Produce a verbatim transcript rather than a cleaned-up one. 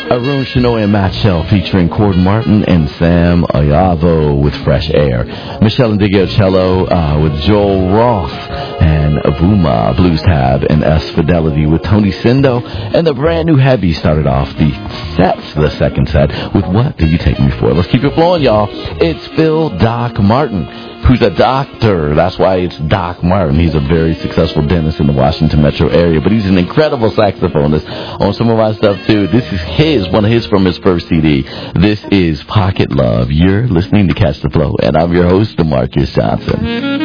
Arun Shenoy and Matt Shell featuring Cord Martin and Sam Ayavo with Fresh Air. Michelle Indigio cello uh, with Joel Roth and Avuma Blues Tab and S Fidelity with Tony Sindo. And the brand new Heavy started off the sets, the second set, with What Do You Take Me For? Let's keep it flowing, y'all. It's Phil Doc Martin, who's a doctor. That's why it's Doc Martin. He's a very successful dentist in the Washington metro area, but he's an incredible saxophonist on some of my stuff, too. This is his, one of his from his first C D. This is Pocket Love. You're listening to Catch the Flow, and I'm your host, DeMarcus Johnson.